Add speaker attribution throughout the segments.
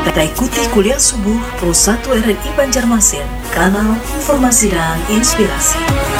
Speaker 1: Kita ikuti kuliah subuh Pro 1 RRI Banjarmasin, kanal informasi dan inspirasi.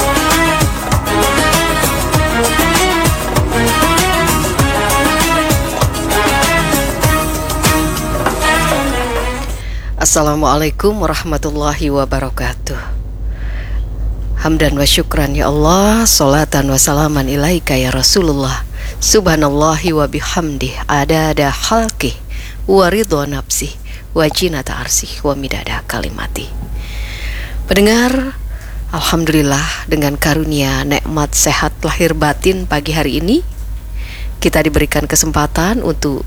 Speaker 2: Assalamualaikum warahmatullahi wabarakatuh. Hamdan wa syukran ya Allah, salatan wa salaman ilaika ya Rasulullah. Subhanallahi wa bihamdih, adada khalqih wa ridha nafsih wa jinata arsih wa midada kalimati. Pendengar, alhamdulillah dengan karunia nikmat sehat lahir batin pagi hari ini kita diberikan kesempatan untuk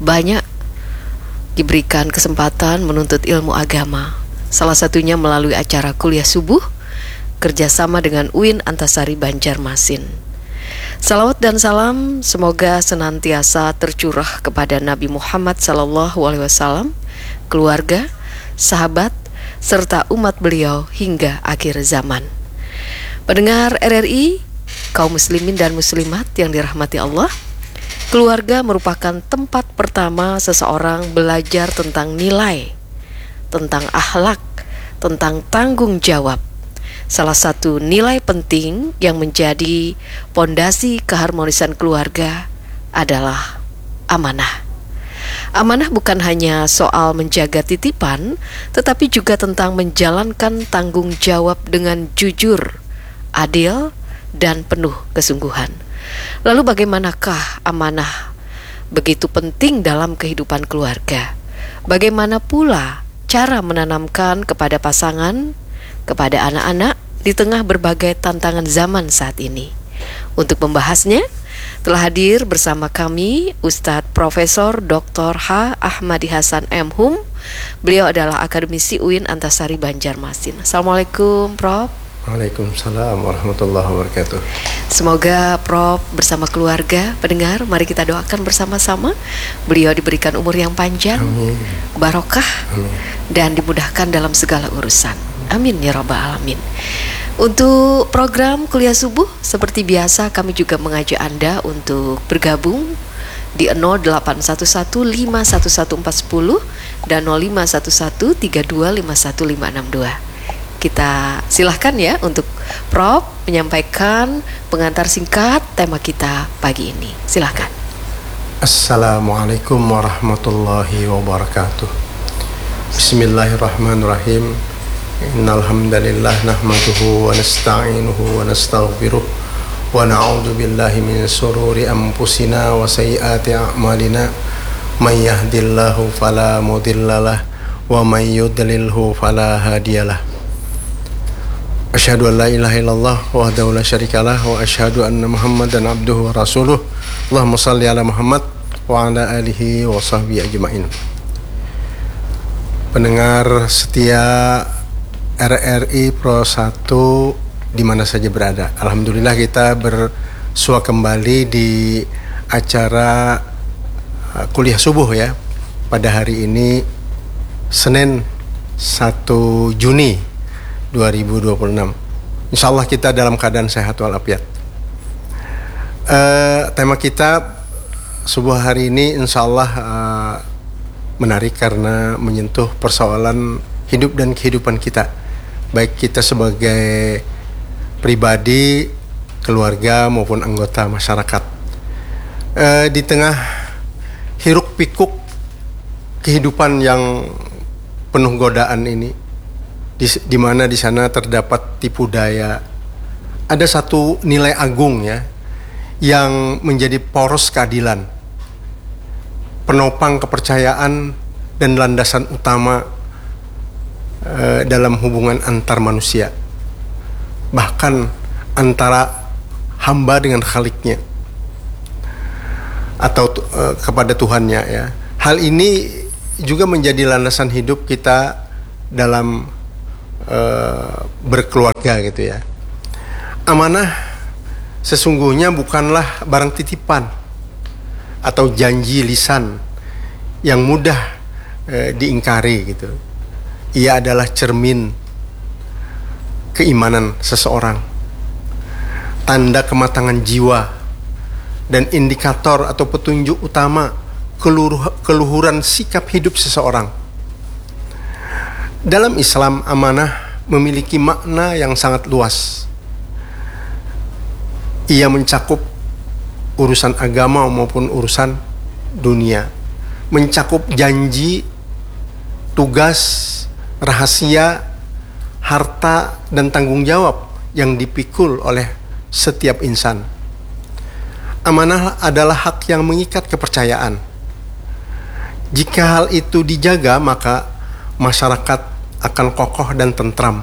Speaker 2: diberikan kesempatan menuntut ilmu agama. Salah satunya melalui acara kuliah subuh kerjasama dengan UIN Antasari Banjarmasin. Salawat dan salam semoga senantiasa tercurah kepada Nabi Muhammad SAW, keluarga, sahabat, serta umat beliau hingga akhir zaman. Pendengar RRI, kaum muslimin dan muslimat yang dirahmati Allah, keluarga merupakan tempat pertama seseorang belajar tentang nilai, tentang akhlak, tentang tanggung jawab. Salah satu nilai penting yang menjadi pondasi keharmonisan keluarga adalah amanah. Amanah bukan hanya soal menjaga titipan, tetapi juga tentang menjalankan tanggung jawab dengan jujur, adil, dan penuh kesungguhan. Lalu bagaimanakah amanah begitu penting dalam kehidupan keluarga? Bagaimana pula cara menanamkan kepada pasangan, kepada anak-anak di tengah berbagai tantangan zaman saat ini? Untuk membahasnya telah hadir bersama kami Ustadz Profesor Dr. H. Ahmadi Hasan M.Hum. Beliau adalah akademisi UIN Antasari Banjarmasin. Assalamualaikum Prof.
Speaker 3: Waalaikumsalam warahmatullahi wabarakatuh.
Speaker 2: Semoga Prof bersama keluarga, pendengar, mari kita doakan bersama-sama beliau diberikan umur yang panjang,
Speaker 3: Amin.
Speaker 2: barokah,
Speaker 3: Amin.
Speaker 2: dan dimudahkan dalam segala urusan. Amin ya rabbal alamin. Untuk program kuliah subuh seperti biasa kami juga mengajak Anda untuk bergabung di 0811511410 dan 051132515562. Kita silahkan ya untuk Prof menyampaikan pengantar singkat tema kita pagi ini. Silahkan.
Speaker 3: Assalamualaikum warahmatullahi wabarakatuh. Bismillahirrahmanirrahim. Innal hamdalillah nahmaduhu wa nasta'inuhu wa nastaghfiruh wa na'udzu billahi min shururi anfusina wa sayyiati a'malina. May yahdihillahu fala mudhillalah wa may yudlilhu fala hadiyalah. Asyhadu an la ilaha illallah wahdahu la syarikalah wa asyhadu anna Muhammadan abduhu wa rasuluh. Allahumma shalli ala Muhammad wa ala alihi wa sahbihi ajmain. Pendengar setia RRI Pro 1 di mana saja berada, alhamdulillah kita bersua kembali di acara kuliah subuh ya pada hari ini Senin 1 Juni 2026. Insyaallah kita dalam keadaan sehat walafiat. Tema kita subuh hari ini insyaallah menarik karena menyentuh persoalan hidup dan kehidupan kita, baik kita sebagai pribadi, keluarga maupun anggota masyarakat. Di tengah hiruk pikuk kehidupan yang penuh godaan ini, di mana di sana terdapat tipu daya, ada satu nilai agung ya yang menjadi poros keadilan, penopang kepercayaan dan landasan utama dalam hubungan antar manusia, bahkan antara hamba dengan Khaliknya atau kepada Tuhannya ya. Hal ini juga menjadi landasan hidup kita dalam berkeluarga gitu ya. Amanah sesungguhnya bukanlah barang titipan atau janji lisan yang mudah diingkari gitu. Ia adalah cermin keimanan seseorang, tanda kematangan jiwa, dan indikator atau petunjuk utama keluhuran sikap hidup seseorang. Dalam Islam, amanah memiliki makna yang sangat luas. Ia mencakup urusan agama maupun urusan dunia, mencakup janji, tugas, rahasia, harta, dan tanggung jawab yang dipikul oleh setiap insan. Amanah adalah hak yang mengikat kepercayaan. Jika hal itu dijaga, maka masyarakat akan kokoh dan tentram.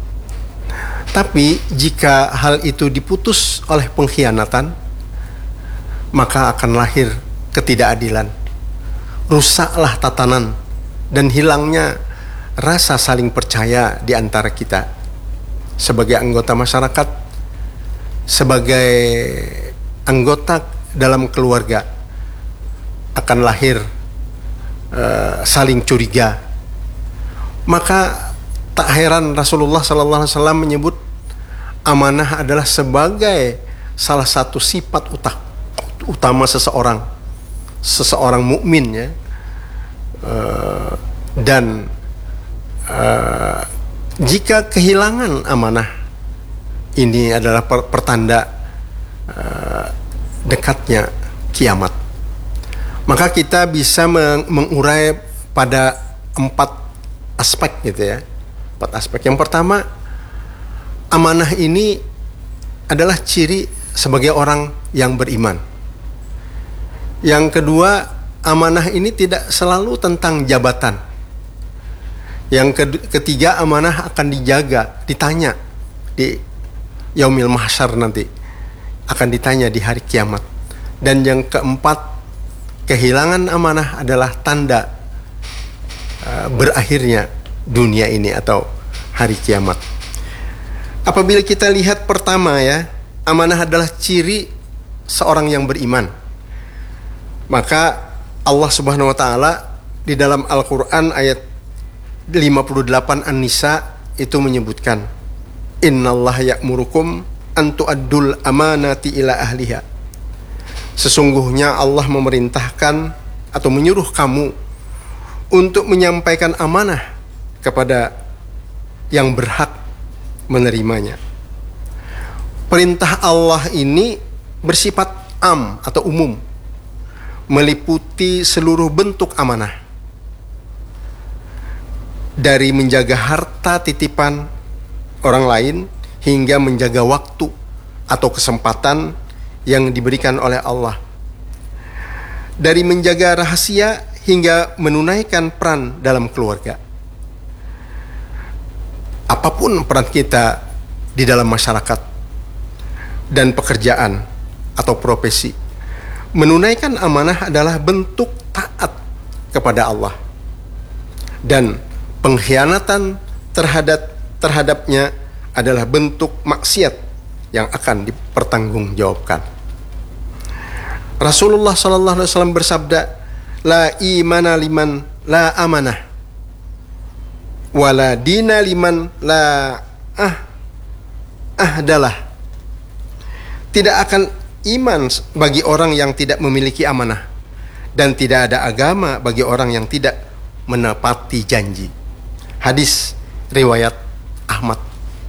Speaker 3: Tapi jika hal itu diputus oleh pengkhianatan, maka akan lahir ketidakadilan. Rusaklah tatanan dan hilangnya rasa saling percaya di antara kita. Sebagai anggota masyarakat, sebagai anggota dalam keluarga, akan lahir saling curiga. Maka tak heran Rasulullah SAW menyebut amanah adalah sebagai salah satu sifat utama seseorang mukmin, ya. Dan jika kehilangan amanah, ini adalah pertanda dekatnya kiamat. Maka kita bisa mengurai pada 4 aspek gitu ya. 4 aspek. Yang pertama, amanah ini adalah ciri sebagai orang yang beriman. Yang kedua, amanah ini tidak selalu tentang jabatan. Yang ketiga, amanah akan dijaga, ditanya di yaumil mahsyar nanti. Akan ditanya di hari kiamat. Dan yang keempat, kehilangan amanah adalah tanda berakhirnya dunia ini atau hari kiamat. Apabila kita lihat pertama, ya, amanah adalah ciri seorang yang beriman. Maka Allah Subhanahu wa taala di dalam Al-Qur'an ayat 58 An-Nisa itu menyebutkan, innallaha ya'murukum an tu'addul amanati ila ahliha. Sesungguhnya Allah memerintahkan atau menyuruh kamu untuk menyampaikan amanah kepada yang berhak menerimanya. Perintah Allah ini bersifat am atau umum, meliputi seluruh bentuk amanah, dari menjaga harta titipan orang lain hingga menjaga waktu atau kesempatan yang diberikan oleh Allah, dari menjaga rahasia hingga menunaikan peran dalam keluarga. Apapun peran kita di dalam masyarakat dan pekerjaan atau profesi, menunaikan amanah adalah bentuk taat kepada Allah, dan pengkhianatan terhadapnya adalah bentuk maksiat yang akan dipertanggungjawabkan. Rasulullah SAW bersabda, la imana liman la amanah, wala dina liman la ahdalah. Tidak akan iman bagi orang yang tidak memiliki amanah, dan tidak ada agama bagi orang yang tidak menepati janji. Hadis riwayat Ahmad.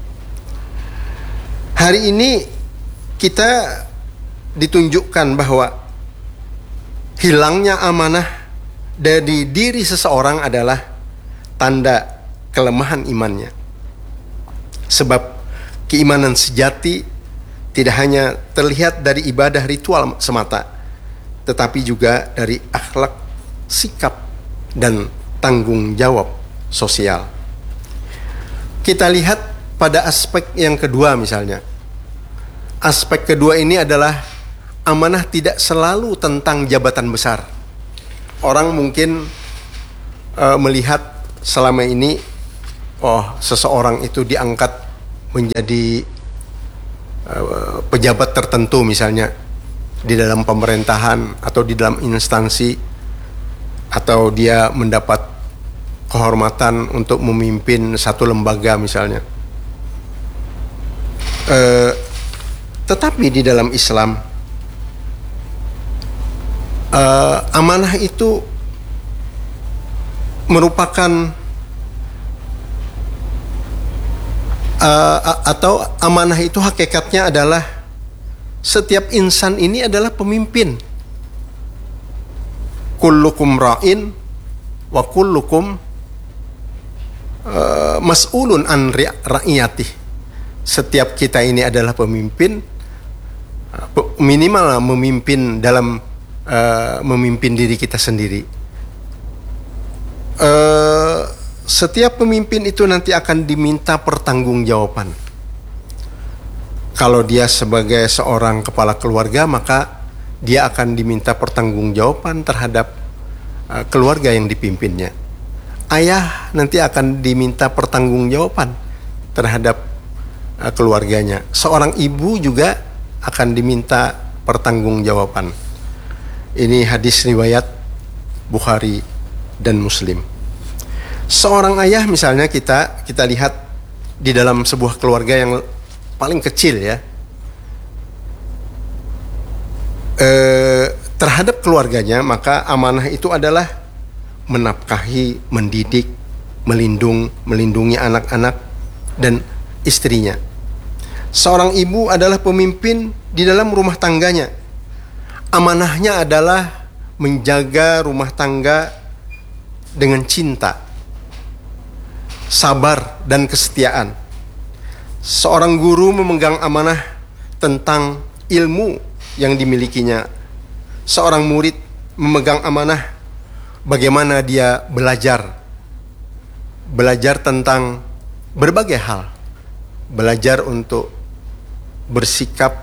Speaker 3: Hari ini kita ditunjukkan bahwa hilangnya amanah dari diri seseorang adalah tanda kelemahan imannya. Sebab keimanan sejati tidak hanya terlihat dari ibadah ritual semata, tetapi juga dari akhlak, sikap, dan tanggung jawab sosial. Kita lihat pada aspek yang kedua misalnya. Aspek kedua ini adalah amanah tidak selalu tentang jabatan besar. Orang mungkin melihat selama ini, seseorang itu diangkat menjadi pejabat tertentu misalnya di dalam pemerintahan atau di dalam instansi, atau dia mendapat kehormatan untuk memimpin satu lembaga misalnya. Tetapi di dalam Islam Amanah itu merupakan atau amanah itu hakikatnya adalah setiap insan ini adalah pemimpin. Kullukum ra'in wa kullukum mas'ulun an ra'iyatih. Setiap kita ini adalah pemimpin, minimal memimpin dalam memimpin diri kita sendiri. Setiap pemimpin itu nanti akan diminta pertanggungjawaban. Kalau dia sebagai seorang kepala keluarga, maka dia akan diminta pertanggungjawaban terhadap keluarga yang dipimpinnya. Ayah nanti akan diminta pertanggungjawaban terhadap keluarganya. Seorang ibu juga akan diminta pertanggungjawaban. Ini hadis riwayat Bukhari dan Muslim. Seorang ayah misalnya kita lihat di dalam sebuah keluarga yang paling kecil ya, terhadap keluarganya, maka amanah itu adalah menafkahi, mendidik, melindungi anak-anak dan istrinya. Seorang ibu adalah pemimpin di dalam rumah tangganya. Amanahnya adalah menjaga rumah tangga dengan cinta, sabar, dan kesetiaan. Seorang guru memegang amanah tentang ilmu yang dimilikinya. Seorang murid memegang amanah bagaimana dia belajar tentang berbagai hal, belajar untuk bersikap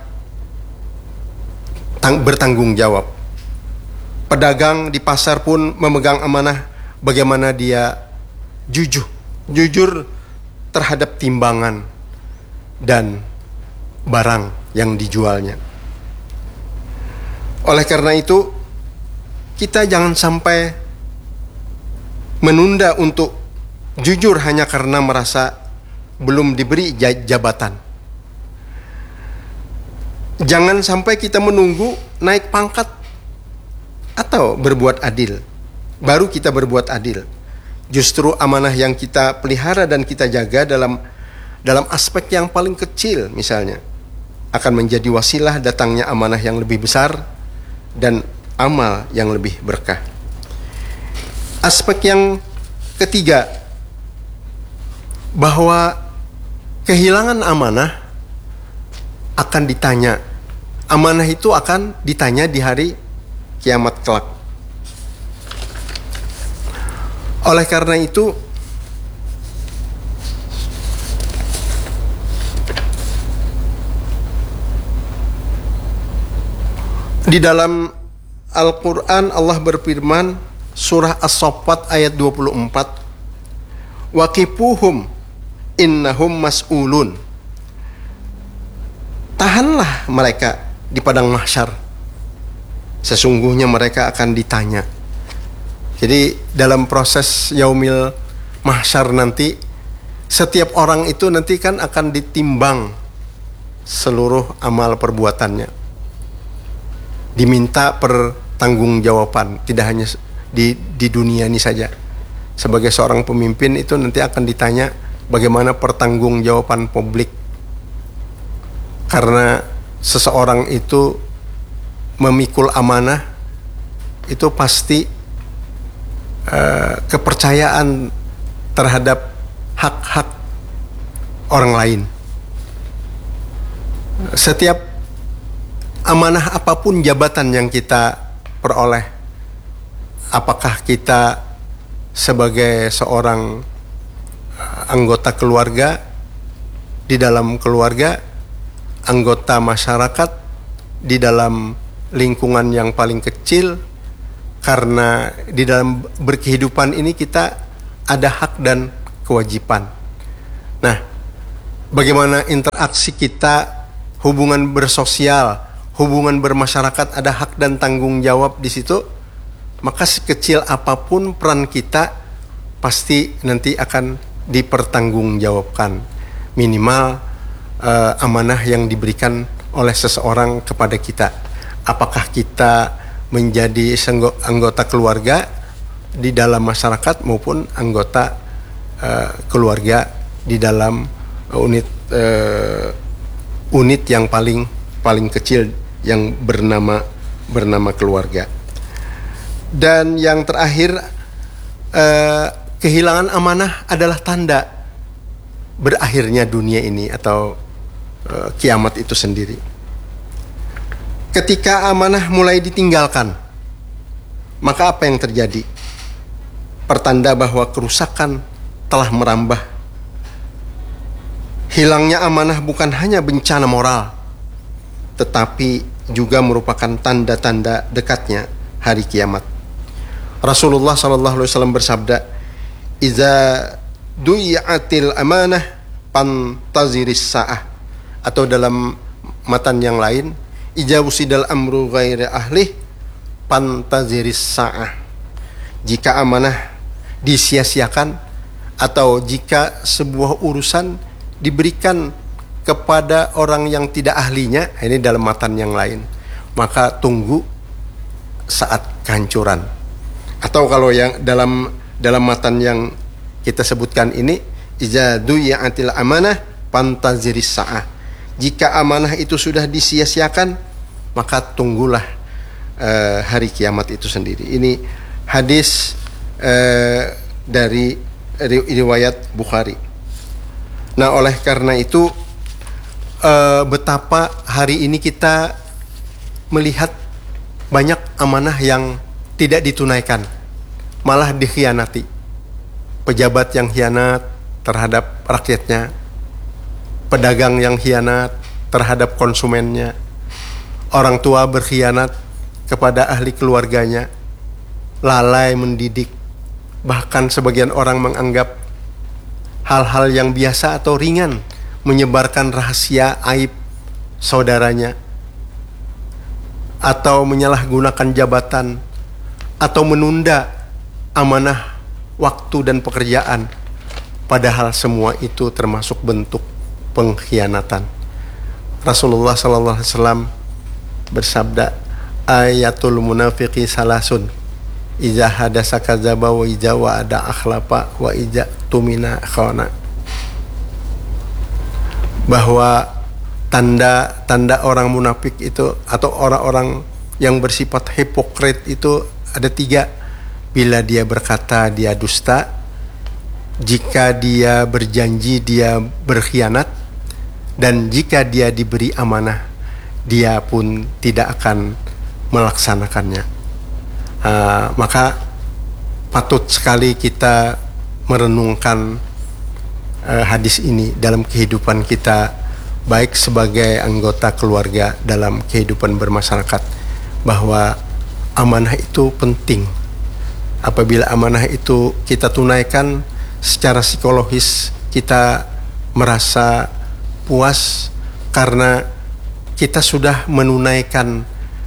Speaker 3: bertanggung jawab. Pedagang di pasar pun memegang amanah bagaimana dia jujur terhadap timbangan dan barang yang dijualnya. Oleh karena itu, kita jangan sampai menunda untuk jujur hanya karena merasa belum diberi jabatan. Jangan sampai kita menunggu naik pangkat atau berbuat adil, baru kita berbuat adil. Justru amanah yang kita pelihara dan kita jaga dalam aspek yang paling kecil misalnya, akan menjadi wasilah datangnya amanah yang lebih besar dan amal yang lebih berkah. Aspek yang ketiga, bahwa kehilangan amanah akan ditanya. Amanah itu akan ditanya di hari kiamat kelak. Oleh karena itu, di dalam Al-Quran Allah berfirman, surah As-Saffat ayat 24, waqifuhum innahum mas'ulun. Tahanlah mereka di padang mahsyar, sesungguhnya mereka akan ditanya. Jadi dalam proses yaumil mahsyar nanti, setiap orang itu nanti kan akan ditimbang seluruh amal perbuatannya, diminta pertanggungjawaban, tidak hanya di dunia ini saja. Sebagai seorang pemimpin itu nanti akan ditanya bagaimana pertanggungjawaban publik, karena seseorang itu memikul amanah itu pasti kepercayaan terhadap hak-hak orang lain. Setiap amanah apapun jabatan yang kita peroleh, apakah kita sebagai seorang anggota keluarga, di dalam keluarga, anggota masyarakat, di dalam lingkungan yang paling kecil, karena di dalam berkehidupan ini kita ada hak dan kewajiban. Nah, bagaimana interaksi kita, hubungan bersosial, hubungan bermasyarakat, ada hak dan tanggung jawab di situ. Maka sekecil apapun peran kita pasti nanti akan dipertanggungjawabkan. Minimal amanah yang diberikan oleh seseorang kepada kita. Apakah kita menjadi anggota keluarga di dalam masyarakat maupun anggota keluarga di dalam unit yang paling kecil yang bernama keluarga. Dan yang terakhir, kehilangan amanah adalah tanda berakhirnya dunia ini atau kiamat itu sendiri. Ketika amanah mulai ditinggalkan, maka apa yang terjadi? Pertanda bahwa kerusakan telah merambah. Hilangnya amanah bukan hanya bencana moral, tetapi juga merupakan tanda-tanda dekatnya hari kiamat. Rasulullah SAW bersabda, "Iza du'iatil amanah pantaziris sa'ah." Atau dalam matan yang lain, "Iza wusidal amru ghairi ahlih pantaziris sa'ah." Jika amanah disia-siakan atau jika sebuah urusan diberikan kepada orang yang tidak ahlinya, ini dalam matan yang lain, maka tunggu saat kehancuran. Atau kalau yang dalam matan yang kita sebutkan ini, iza du'iatil amanah pantaziris sa'ah. Jika amanah itu sudah disia-siakan, maka tunggulah hari kiamat itu sendiri. Ini hadis dari riwayat Bukhari. Nah, oleh karena itu betapa hari ini kita melihat banyak amanah yang tidak ditunaikan, malah dikhianati. Pejabat yang khianat terhadap rakyatnya, pedagang yang khianat terhadap konsumennya, orang tua berkhianat kepada ahli keluarganya, lalai mendidik. Bahkan sebagian orang menganggap hal-hal yang biasa atau ringan, menyebarkan rahasia aib saudaranya, atau menyalahgunakan jabatan, atau menunda amanah waktu dan pekerjaan. Padahal semua itu termasuk bentuk pengkhianatan. Rasulullah SAW bersabda, "Ayatul munafiqi salasun, iza hadasa kadzaba wa iza wa'ada akhlafa wa iza tumina khana." Bahwa tanda orang munafik itu atau orang-orang yang bersifat hipokrit itu ada 3. Bila dia berkata dia dusta, jika dia berjanji dia berkhianat, dan jika dia diberi amanah dia pun tidak akan melaksanakannya. Maka patut sekali kita merenungkan hadis ini dalam kehidupan kita, baik sebagai anggota keluarga dalam kehidupan bermasyarakat, bahwa amanah itu penting. Apabila amanah itu kita tunaikan, secara psikologis kita merasa puas karena kita sudah menunaikan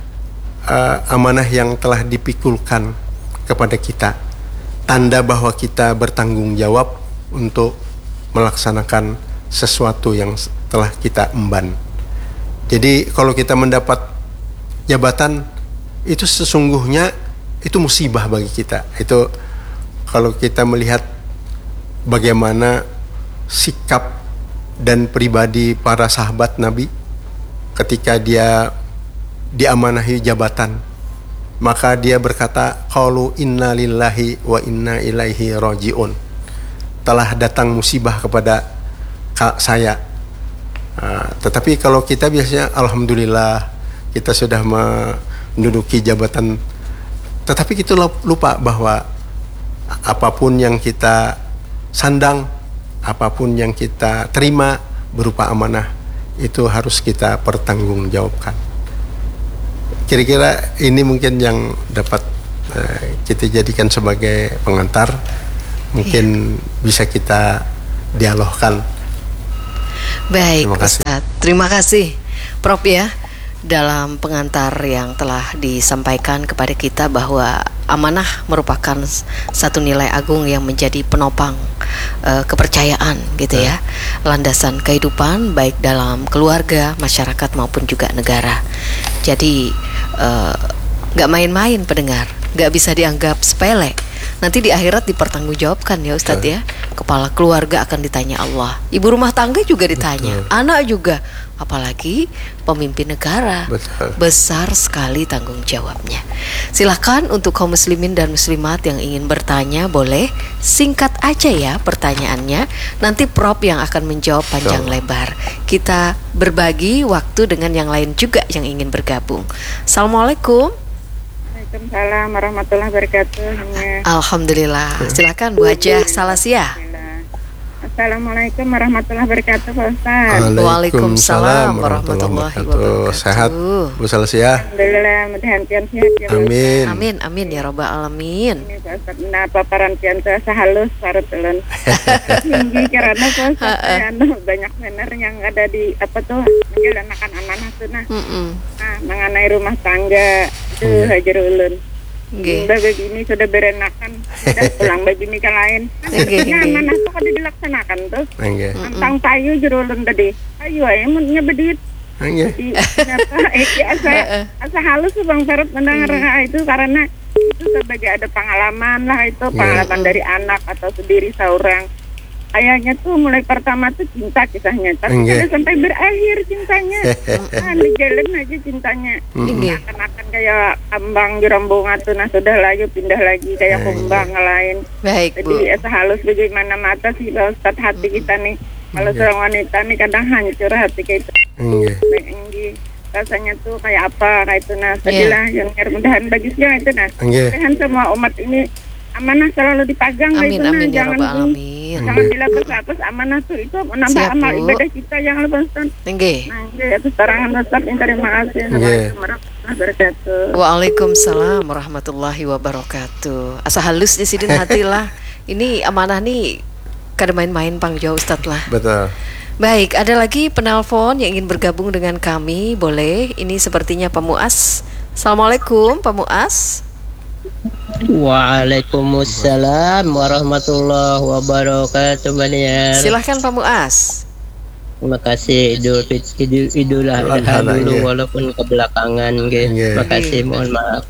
Speaker 3: amanah yang telah dipikulkan kepada kita. Tanda bahwa kita bertanggung jawab untuk melaksanakan sesuatu yang telah kita emban. Jadi kalau kita mendapat jabatan, itu sesungguhnya itu musibah bagi kita. Itu kalau kita melihat bagaimana sikap dan pribadi para sahabat Nabi ketika dia diamanahi jabatan, maka dia berkata, qalu inna lillahi wa inna ilaihi rajiun. Telah datang musibah kepada saya. Tetapi kalau kita biasanya alhamdulillah kita sudah menduduki jabatan, tetapi kita lupa bahwa apapun yang kita sandang, apapun yang kita terima berupa amanah, itu harus kita pertanggungjawabkan. Kira-kira ini mungkin yang dapat kita jadikan sebagai pengantar. Mungkin bisa kita dialogkan.
Speaker 2: Baik, Ustaz. Terima kasih Prof ya, dalam pengantar yang telah disampaikan kepada kita bahwa amanah merupakan satu nilai agung yang menjadi penopang kepercayaan gitu ya, landasan kehidupan baik dalam keluarga, masyarakat maupun juga negara. Jadi Nggak main-main pendengar, nggak bisa dianggap sepele. Nanti di akhirat dipertanggungjawabkan ya Ustadz ya. Kepala keluarga akan ditanya Allah, ibu rumah tangga juga ditanya, anak juga, apalagi pemimpin negara. Besar sekali tanggung jawabnya. Silahkan untuk kaum muslimin dan muslimat yang ingin bertanya, boleh singkat aja ya pertanyaannya. Nanti Prof yang akan menjawab panjang lebar. Kita berbagi waktu dengan yang lain juga yang ingin bergabung. Assalamualaikum.
Speaker 4: Waalaikumsalam warahmatullahi wabarakatuh.
Speaker 2: Alhamdulillah. Silakan Bu Hajah Salasia.
Speaker 4: Assalamualaikum warahmatullahi wabarakatuh, Pak Ustaz.
Speaker 2: Waalaikumsalam warahmatullahi wabarakatuh.
Speaker 3: Sehat Bu Salasia?
Speaker 4: Alhamdulillah, mudah-mudahan pian sehat ya.
Speaker 3: Amin.
Speaker 2: Amin amin ya rabbal alamin.
Speaker 4: Ini Pak Ustaz, nah paparan pian teh sahalus sarut ulun. Tinggi karena Pak Ustaz banyak bener yang ada di apa tuh menjalankan amanah tuh nah. Nah, mengenai rumah tangga tuh hajar ulun. Udah begini sudah berenakan, sudah pulang begini ke lain. Nah, amanah tuh kada dilaksanakan tuh. Tentang payu jerulun tadi. Ayo emang nyebedit. Asa halus tuh Bang Farad mendengar itu karena itu sebagai ada pengalaman lah itu pengalaman dari anak atau sendiri seorang. Ayahnya tuh mulai pertama tuh cinta kisahnya, tapi sudah sampai berakhir cintanya. Di jalan aja cintanya. Akan kayak kambang di rombongan tuh, nah sudah lagi pindah lagi kayak kumbang lain.
Speaker 2: Baik Bu.
Speaker 4: Jadi asa halus bagaimana mata sih Pak Ustadz hati kita nih. Kalau seorang wanita nih kadang hancur hati kita. Rasanya tuh kayak apa kayak itu nah. Jadilah yang mudahan bagusnya itu nah. Mudahan semua umat ini amanah selalu dipegang
Speaker 2: amin,
Speaker 4: itu
Speaker 2: amin,
Speaker 4: nah, jangan jangan dilapis-lapis amanah tuh itu menambah amal ibadah kita yang lebih besar. Nah, itu serangan besar yang terima kasih. Assalamualaikum warahmatullahi wabarakatuh.
Speaker 2: Waalaikumsalam warahmatullahi wabarakatuh. Asa halus di sini hatilah. Ini amanah nih kada main-main Pang Jo Ustadz lah.
Speaker 3: Betul.
Speaker 2: Baik, ada lagi penelpon yang ingin bergabung dengan kami, boleh. Ini sepertinya Pak Muas. Assalamualaikum Pak Muas.
Speaker 5: Waalaikumsalam warahmatullahi wabarakatuh.
Speaker 2: Silahkan Pak Muas.
Speaker 5: Terima kasih Idul Adha dulu walaupun kebelakangan Terima kasih, mohon maaf.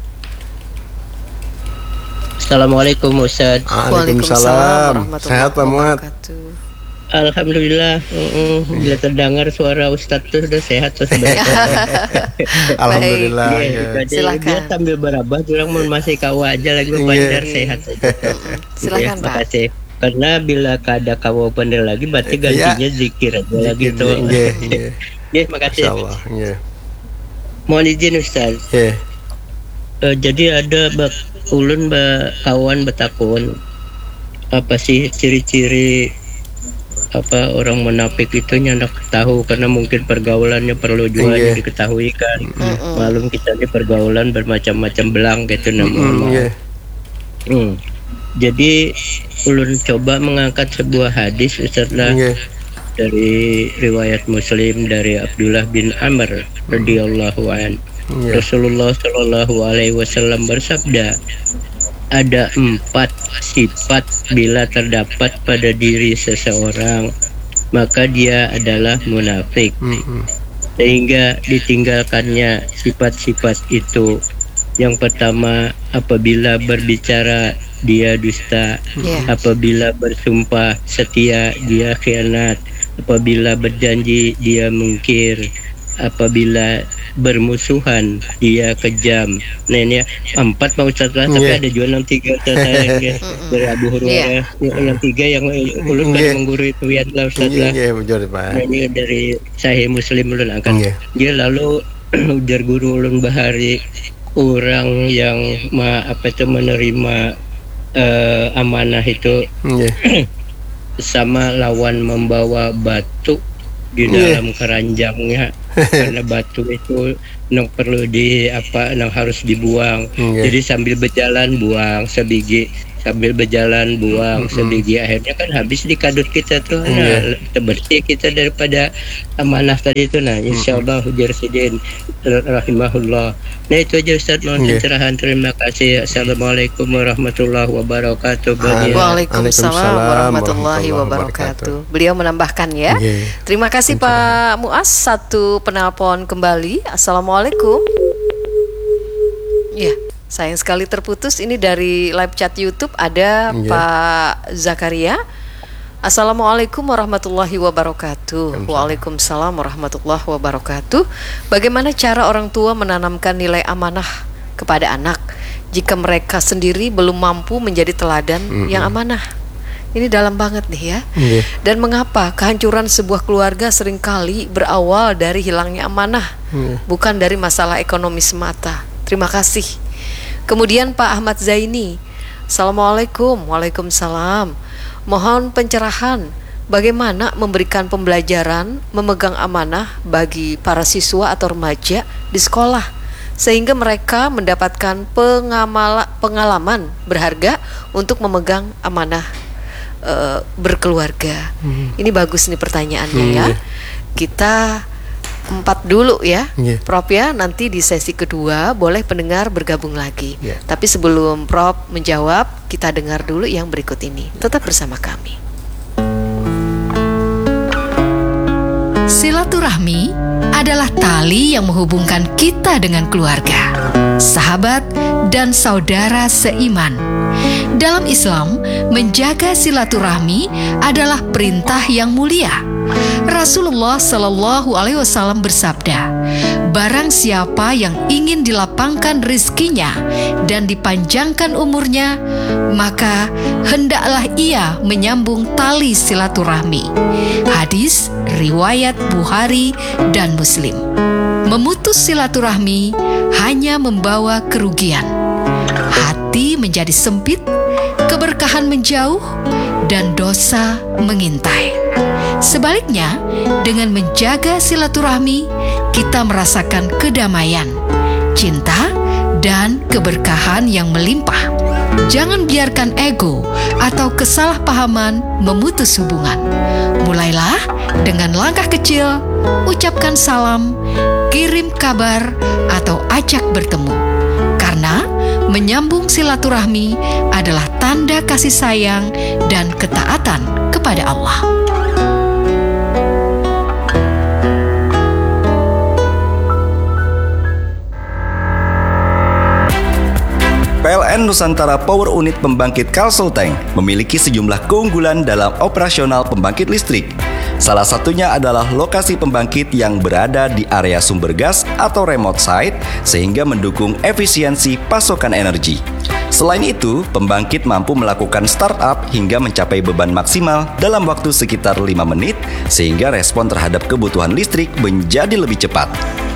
Speaker 5: Assalamualaikum Ustaz.
Speaker 3: Waalaikumsalam. Sehat Pak Muat?
Speaker 5: Alhamdulillah. Bila terdengar suara Ustadz itu sudah sehat sebenarnya.
Speaker 3: Alhamdulillah.
Speaker 2: Silakan.
Speaker 5: Dia sambil berabah, orang masih kawa aja lagi bandar sehat saja.
Speaker 2: Silakan Pak.
Speaker 5: Terima kasih. Karena bila ada kawa bandar lagi, berarti gantinya zikir aja lagi tuh. Terima kasih. Mohon izin Ustaz. Jadi ada ulun kawan betakun apa sih ciri-ciri apa orang munafik itu nyandak tahu karena mungkin pergaulannya perlu juga diketahui kan. Malum kita ini pergaulan bermacam-macam belang gitu namanya. Jadi ulun coba mengangkat sebuah hadis Ustaz lah dari riwayat Muslim dari Abdullah bin Amr radhiyallahu an. Rasulullah Shallallahu alaihi wasallam bersabda, ada 4 sifat bila terdapat pada diri seseorang maka dia adalah munafik. Sehingga ditinggalkannya sifat-sifat itu. Yang pertama, apabila berbicara dia dusta, apabila bersumpah setia dia khianat, apabila berjanji dia mungkir, apabila bermusuhan dia kejam. Nah ini 4 mau Ustaz lah, tapi ada juga 3 dari Abu Hurairah. Yang 3 yang ulun mengguru itu ya Ustaz lah. Nah, ini dari Sahih Muslim ulun angkat. Dia lalu ujar guru ulun bahari orang yang menerima amanah itu sama lawan membawa batu di dalam keranjangnya. Karena batu itu nang perlu nang harus dibuang. Jadi sambil berjalan buang sebiji, sambil berjalan buang sebiji, akhirnya kan habis di kadut kita tuh. Nah, bersih kita daripada amanah tadi itu. Nah, insyaallah hujar sidin rahimahullah. Nah itu aja Ustaz, mohon pencerahan. Terima kasih. Assalamualaikum warahmatullahi wabarakatuh.
Speaker 2: Waalaikumsalam warahmatullahi wabarakatuh. Beliau menambahkan ya. Terima kasih Pak Muas. Satu penelpon kembali. Assalamualaikum. Iya, sayang sekali terputus. Ini dari live chat YouTube ada Pak Zakaria. Assalamualaikum warahmatullahi wabarakatuh. Waalaikumsalam warahmatullahi wabarakatuh. Bagaimana cara orang tua menanamkan nilai amanah kepada anak jika mereka sendiri belum mampu menjadi teladan yang amanah? Ini dalam banget nih ya. Dan mengapa kehancuran sebuah keluarga seringkali berawal dari hilangnya amanah, bukan dari masalah ekonomi semata. Terima kasih. Kemudian Pak Ahmad Zaini. Assalamualaikum. Waalaikumsalam. Mohon pencerahan bagaimana memberikan pembelajaran memegang amanah bagi para siswa atau remaja di sekolah, sehingga mereka mendapatkan pengalaman berharga untuk memegang amanah berkeluarga. Ini bagus nih pertanyaannya ya. Kita 4 dulu ya, Prof ya. Nanti di sesi kedua boleh pendengar bergabung lagi. Tapi sebelum Prof menjawab, kita dengar dulu yang berikut ini. Tetap bersama kami.
Speaker 6: Silaturahmi adalah tali yang menghubungkan kita dengan keluarga, sahabat, dan saudara seiman. Dalam Islam, menjaga silaturahmi adalah perintah yang mulia. Rasulullah Shallallahu Alaihi Wasallam bersabda, barang siapa yang ingin dilapangkan rizkinya dan dipanjangkan umurnya, maka hendaklah ia menyambung tali silaturahmi. Hadis riwayat Bukhari dan Muslim. Memutus silaturahmi hanya membawa kerugian. Hati menjadi sempit, keberkahan menjauh, dan dosa mengintai. Sebaliknya, dengan menjaga silaturahmi, kita merasakan kedamaian, cinta, dan keberkahan yang melimpah. Jangan biarkan ego atau kesalahpahaman memutus hubungan. Mulailah dengan langkah kecil, ucapkan salam, kirim kabar, atau ajak bertemu. Karena menyambung silaturahmi adalah tanda kasih sayang dan ketaatan kepada Allah.
Speaker 7: PLN Nusantara Power Unit Pembangkit Kalsulteng memiliki sejumlah keunggulan dalam operasional pembangkit listrik. Salah satunya adalah lokasi pembangkit yang berada di area sumber gas atau remote site sehingga mendukung efisiensi pasokan energi. Selain itu, pembangkit mampu melakukan startup hingga mencapai beban maksimal dalam waktu sekitar 5 menit sehingga respon terhadap kebutuhan listrik menjadi lebih cepat.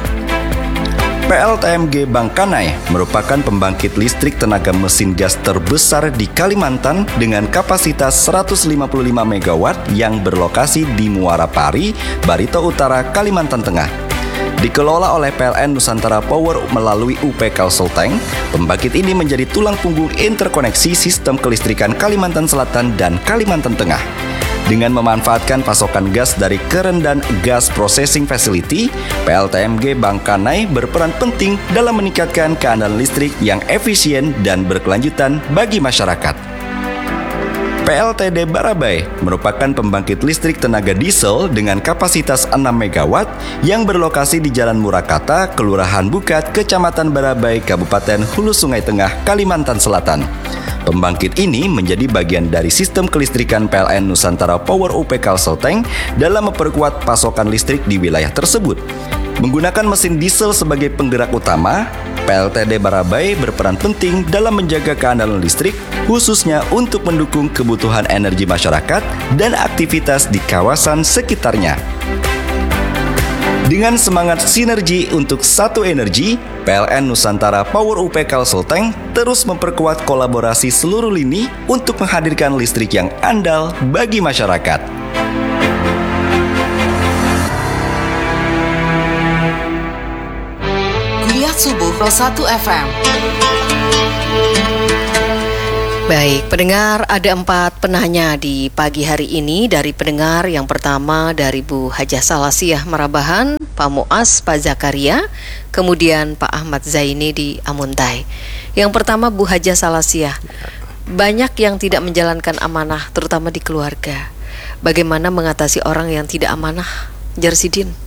Speaker 7: PLTMG Bangkanai merupakan pembangkit listrik tenaga mesin gas terbesar di Kalimantan dengan kapasitas 155 MW yang berlokasi di Muara Pari, Barito Utara, Kalimantan Tengah. Dikelola oleh PLN Nusantara Power melalui UP Kalsulteng, pembangkit ini menjadi tulang punggung interkoneksi sistem kelistrikan Kalimantan Selatan dan Kalimantan Tengah. Dengan memanfaatkan pasokan gas dari Kerendan Gas Processing Facility, PLTMG Bangkanai berperan penting dalam meningkatkan keandalan listrik yang efisien dan berkelanjutan bagi masyarakat. PLTD Barabai merupakan pembangkit listrik tenaga diesel dengan kapasitas 6 MW yang berlokasi di Jalan Murakata, Kelurahan Bukat, Kecamatan Barabai, Kabupaten Hulu Sungai Tengah, Kalimantan Selatan. Pembangkit ini menjadi bagian dari sistem kelistrikan PLN Nusantara Power UP Kalsulteng dalam memperkuat pasokan listrik di wilayah tersebut. Menggunakan mesin diesel sebagai penggerak utama, PLTD Barabai berperan penting dalam menjaga keandalan listrik, khususnya untuk mendukung kebutuhan energi masyarakat dan aktivitas di kawasan sekitarnya. Dengan semangat sinergi untuk satu energi, PLN Nusantara Power UP Kalsulteng terus memperkuat kolaborasi seluruh lini untuk menghadirkan listrik yang andal bagi masyarakat.
Speaker 1: Kuliah Subuh Pro 1 FM.
Speaker 2: Baik, pendengar, ada 4 penanya di pagi hari ini. Dari pendengar yang pertama dari Bu Hajah Salasiah Marabahan, Pak Muas, Pak Zakaria, kemudian Pak Ahmad Zaini di Amuntai. Yang pertama Bu Hajah Salasiah, banyak yang tidak menjalankan amanah terutama di keluarga. Bagaimana mengatasi orang yang tidak amanah, Jarsidin?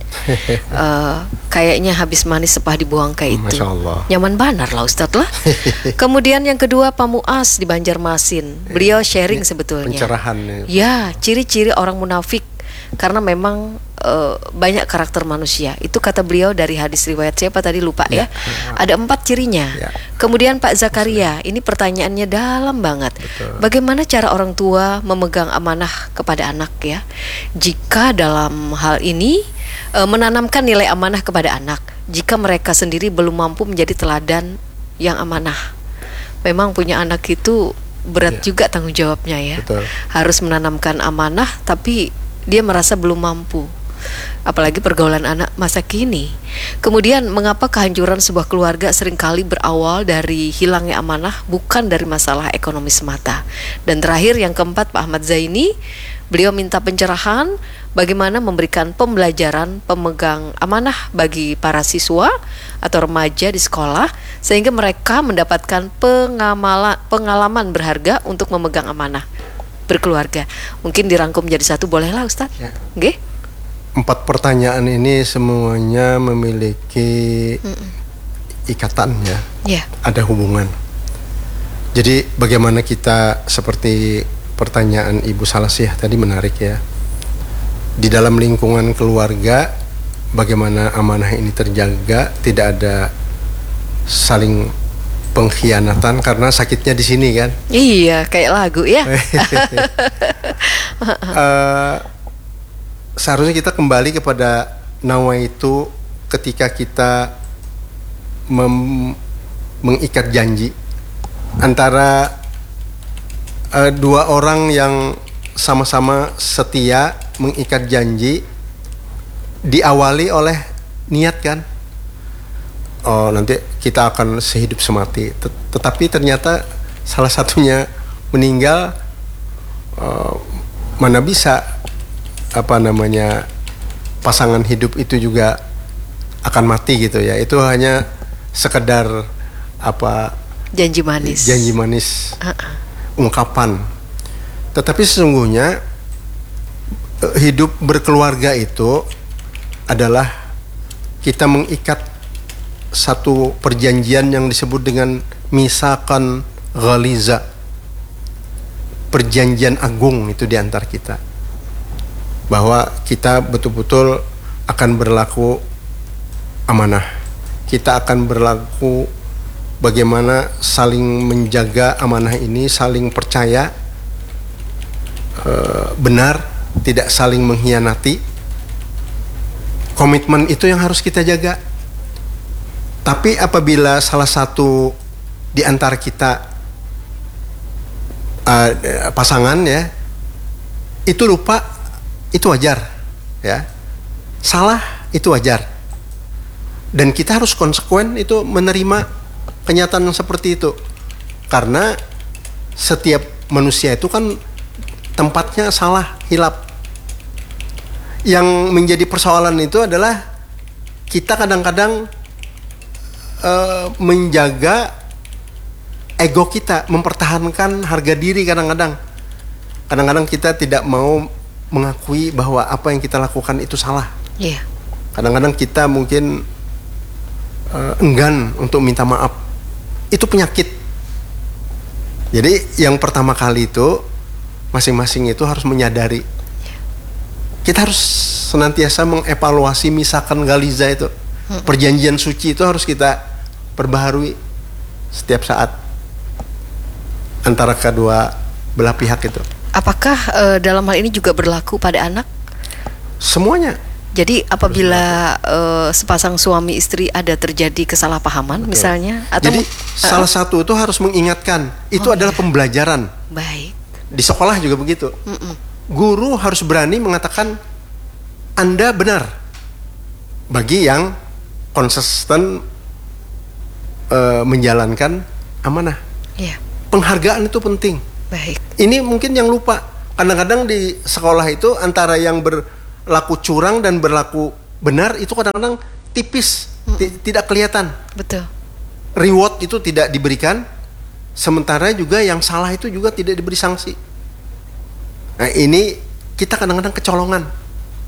Speaker 2: Kayaknya habis manis sepah dibuang kayak itu.
Speaker 3: Masya Allah.
Speaker 2: Nyaman banar lah Ustadz lah. Kemudian yang kedua Pak Muas di Banjarmasin. Beliau sharing sebetulnya.
Speaker 3: Pencerahan.
Speaker 2: Ya, ciri-ciri orang munafik. Karena memang banyak karakter manusia. Itu kata beliau dari hadis riwayat siapa tadi lupa ya. Ada 4 cirinya. Kemudian Pak Zakaria, ini pertanyaannya dalam banget.
Speaker 3: Betul.
Speaker 2: Bagaimana cara orang tua memegang amanah kepada anak ya? Jika dalam hal ini menanamkan nilai amanah kepada anak, jika mereka sendiri belum mampu menjadi teladan yang amanah. Memang punya anak itu berat juga tanggung jawabnya ya.
Speaker 3: Betul.
Speaker 2: Harus menanamkan amanah tapi dia merasa belum mampu. Apalagi pergaulan anak masa kini. Kemudian mengapa kehancuran sebuah keluarga seringkali berawal dari hilangnya amanah, bukan dari masalah ekonomi semata. Dan terakhir yang keempat Pak Ahmad Zaini, beliau minta pencerahan bagaimana memberikan pembelajaran pemegang amanah bagi para siswa atau remaja di sekolah sehingga mereka mendapatkan pengalaman berharga untuk memegang amanah berkeluarga. Mungkin dirangkum menjadi satu, bolehlah Ustaz?
Speaker 3: Ya.
Speaker 2: Oke?
Speaker 3: 4 pertanyaan ini semuanya memiliki ikatan ya. Ada hubungan. Jadi bagaimana kita, seperti pertanyaan Ibu Salasiah tadi menarik ya. Di dalam lingkungan keluarga bagaimana amanah ini terjaga, tidak ada saling pengkhianatan karena sakitnya di sini kan.
Speaker 2: Iya, kayak lagu ya.
Speaker 3: Seharusnya kita kembali kepada nawaitu ketika kita mengikat janji antara 2 orang yang sama-sama setia mengikat janji, diawali oleh niat kan. Oh, nanti kita akan sehidup semati. Tetapi ternyata salah satunya meninggal, mana bisa pasangan hidup itu juga akan mati gitu ya. Itu hanya sekedar
Speaker 2: janji manis.
Speaker 3: Ungkapan. Tetapi sesungguhnya hidup berkeluarga itu adalah kita mengikat satu perjanjian yang disebut dengan misakan ghaliza, perjanjian agung itu di antar kita, bahwa kita betul-betul akan berlaku amanah. Kita akan berlaku bagaimana saling menjaga amanah ini, saling percaya, benar, tidak saling mengkhianati. Komitmen itu yang harus kita jaga. Tapi apabila salah satu di antara kita pasangan ya itu lupa, itu wajar ya. Salah itu wajar. Dan kita harus konsekuen itu menerima kenyataan yang seperti itu. Karena setiap manusia itu kan tempatnya salah, hilap. Yang menjadi persoalan itu adalah kita kadang-kadang menjaga ego kita, mempertahankan harga diri kadang-kadang. Kadang-kadang kita tidak mau mengakui bahwa apa yang kita lakukan itu salah.
Speaker 2: Iya.
Speaker 3: Kadang-kadang kita mungkin enggan untuk minta maaf. Itu penyakit. Jadi yang pertama kali itu masing-masing itu harus menyadari. Kita harus senantiasa mengevaluasi misakan ghaliza itu. Perjanjian suci itu harus kita perbaharui setiap saat antara kedua belah pihak itu.
Speaker 2: Apakah dalam hal ini juga berlaku pada anak?
Speaker 3: Semuanya.
Speaker 2: Jadi apabila sepasang suami istri ada terjadi kesalahpahaman, betul, misalnya, atau
Speaker 3: jadi salah satu itu harus mengingatkan. Itu adalah pembelajaran.
Speaker 2: Baik.
Speaker 3: Di sekolah juga begitu. Guru harus berani mengatakan Anda benar. Bagi yang konsisten menjalankan amanah.
Speaker 2: Yeah.
Speaker 3: Penghargaan itu penting.
Speaker 2: Baik.
Speaker 3: Ini mungkin yang lupa. Kadang-kadang di sekolah itu antara yang berlaku curang dan berlaku benar itu kadang-kadang tipis, tidak kelihatan.
Speaker 2: Betul.
Speaker 3: Reward itu tidak diberikan, sementara juga yang salah itu juga tidak diberi sanksi. Nah, ini kita kadang-kadang kecolongan.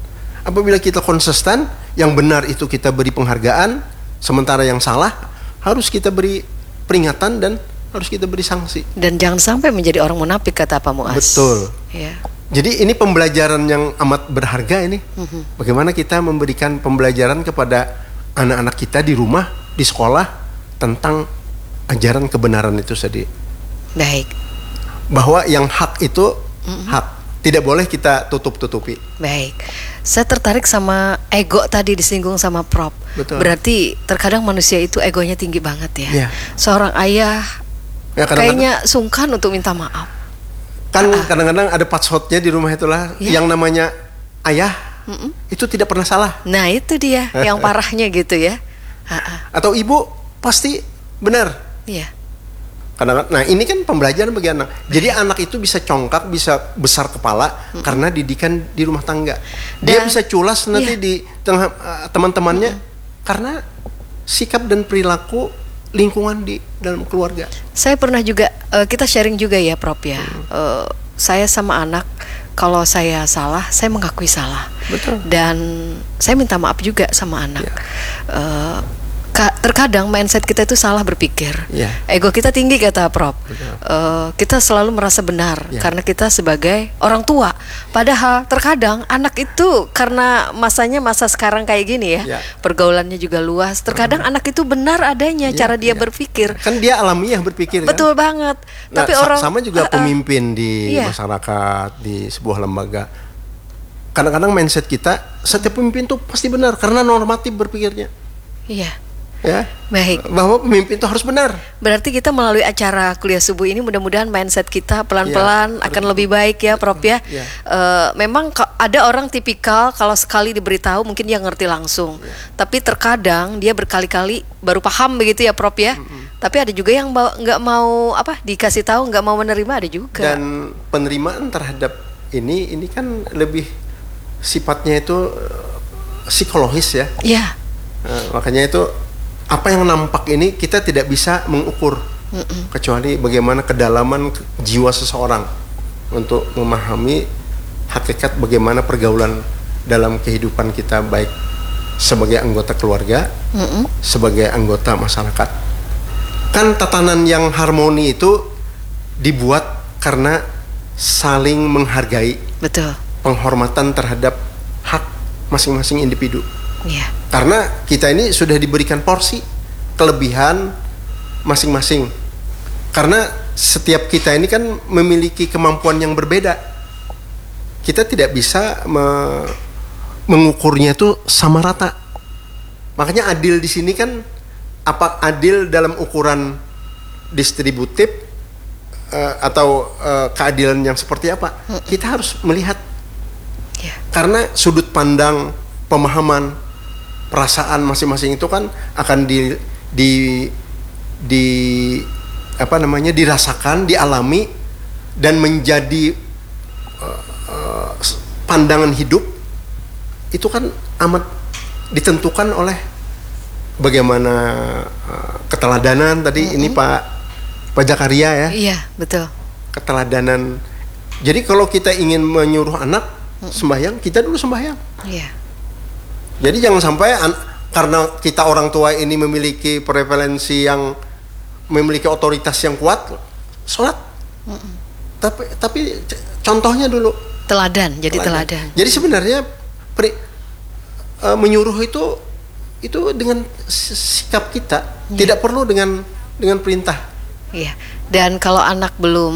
Speaker 3: apabila kita konsisten, yang benar itu kita beri penghargaan, sementara yang salah harus kita beri peringatan dan harus kita beri sanksi.
Speaker 2: Dan jangan sampai menjadi orang munafik, kata Pak Muaz.
Speaker 3: Betul.
Speaker 2: Ya.
Speaker 3: Jadi ini pembelajaran yang amat berharga ini. Bagaimana kita memberikan pembelajaran kepada anak-anak kita di rumah, di sekolah, tentang ajaran kebenaran itu tadi.
Speaker 2: Baik.
Speaker 3: Bahwa yang hak itu hak. Tidak boleh kita tutup-tutupi.
Speaker 2: Baik. Saya tertarik sama ego tadi disinggung sama Prof.
Speaker 3: Betul.
Speaker 2: Berarti terkadang manusia itu egonya tinggi banget ya.
Speaker 3: Iya.
Speaker 2: Seorang ayah
Speaker 3: Ya,
Speaker 2: kayaknya sungkan untuk minta maaf.
Speaker 3: Kan kadang-kadang ada passwordnya di rumah itulah. Yang namanya ayah itu tidak pernah salah.
Speaker 2: Nah itu dia yang parahnya gitu ya.
Speaker 3: Atau ibu pasti benar.
Speaker 2: Iya.
Speaker 3: Nah ini kan pembelajaran bagi anak. Jadi anak itu bisa congkak, bisa besar kepala karena didikan di rumah tangga. Dia bisa culas nanti di tengah teman-temannya karena sikap dan perilaku lingkungan di dalam keluarga.
Speaker 2: Saya pernah juga kita sharing juga ya Prof ya. Saya sama anak, kalau saya salah, saya mengakui salah.
Speaker 3: Betul.
Speaker 2: Dan saya minta maaf juga sama anak. Terkadang mindset kita itu salah berpikir. Ego kita tinggi, kata Prof. Kita selalu merasa benar karena kita sebagai orang tua. Padahal terkadang anak itu karena masanya masa sekarang kayak gini ya, pergaulannya juga luas. Terkadang anak itu benar adanya cara dia berpikir.
Speaker 3: Kan dia alamiah berpikir.
Speaker 2: Betul banget.
Speaker 3: Nah,
Speaker 2: tapi orang
Speaker 3: sama juga pemimpin di masyarakat, di sebuah lembaga. Kadang-kadang mindset kita, setiap pemimpin tuh pasti benar karena normatif berpikirnya.
Speaker 2: Iya.
Speaker 3: Ya,
Speaker 2: baik.
Speaker 3: Bahwa pemimpin itu harus benar.
Speaker 2: Berarti kita melalui acara kuliah subuh ini mudah-mudahan mindset kita pelan-pelan akan lebih baik ya Prof ya. Memang ada orang tipikal kalau sekali diberitahu mungkin dia ngerti langsung. Tapi terkadang dia berkali-kali baru paham begitu ya Prof ya. Tapi ada juga yang nggak mau dikasih tahu, nggak mau menerima, ada juga.
Speaker 3: Dan penerimaan terhadap ini kan lebih sifatnya itu psikologis ya.
Speaker 2: Iya.
Speaker 3: Makanya itu apa yang nampak ini kita tidak bisa mengukur kecuali bagaimana kedalaman jiwa seseorang untuk memahami hakikat bagaimana pergaulan dalam kehidupan kita, baik sebagai anggota keluarga, sebagai anggota masyarakat. Kan tatanan yang harmoni itu dibuat karena saling menghargai.
Speaker 2: Betul.
Speaker 3: Penghormatan terhadap hak masing-masing individu.
Speaker 2: Iya.
Speaker 3: Karena kita ini sudah diberikan porsi kelebihan masing-masing. Karena setiap kita ini kan memiliki kemampuan yang berbeda. Kita tidak bisa mengukurnya itu sama rata. Makanya adil di sini kan apa adil dalam ukuran distributif atau keadilan yang seperti apa? Kita harus melihat. Karena sudut pandang, pemahaman, perasaan masing-masing itu kan akan dirasakan, dialami dan menjadi pandangan hidup itu kan amat ditentukan oleh bagaimana keteladanan tadi ini Pak Zakaria ya.
Speaker 2: Iya, betul.
Speaker 3: Keteladanan. Jadi kalau kita ingin menyuruh anak sembahyang, kita dulu sembahyang.
Speaker 2: Iya.
Speaker 3: Jadi jangan sampai karena kita orang tua ini memiliki prevalensi yang memiliki otoritas yang kuat, sholat. Tapi contohnya dulu.
Speaker 2: Teladan. Jadi
Speaker 3: sebenarnya menyuruh itu dengan sikap kita, tidak perlu dengan perintah.
Speaker 2: Iya. Dan kalau anak belum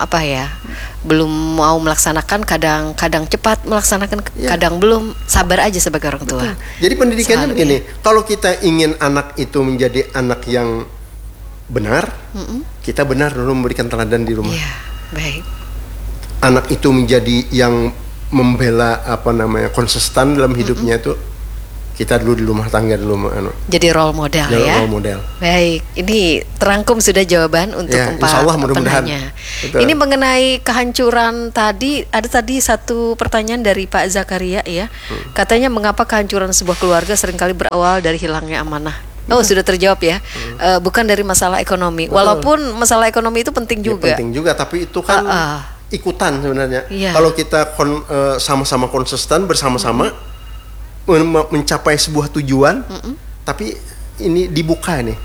Speaker 2: mau melaksanakan, kadang cepat melaksanakan, kadang belum, sabar aja sebagai orang tua.
Speaker 3: Betul. Jadi pendidikannya begini, kalau kita ingin anak itu menjadi anak yang benar, kita benar dulu memberikan teladan di rumah.
Speaker 2: Iya, baik.
Speaker 3: Anak itu menjadi yang membela konsisten dalam hidupnya itu, kita dulu di rumah tangga dulu
Speaker 2: jadi role model ya.
Speaker 3: Role model.
Speaker 2: Baik, ini terangkum sudah jawaban untuk
Speaker 3: insya Allah, mudah-mudahan.
Speaker 2: Ini mengenai kehancuran tadi, ada tadi satu pertanyaan dari Pak Zakaria ya. Katanya mengapa kehancuran sebuah keluarga seringkali berawal dari hilangnya amanah. Sudah terjawab ya. Bukan dari masalah ekonomi. Betul. Walaupun masalah ekonomi itu penting juga.
Speaker 3: Penting juga, tapi itu kan ikutan sebenarnya.
Speaker 2: Iya.
Speaker 3: Kalau kita sama-sama konsisten bersama-sama, mencapai sebuah tujuan, tapi ini dibuka nih.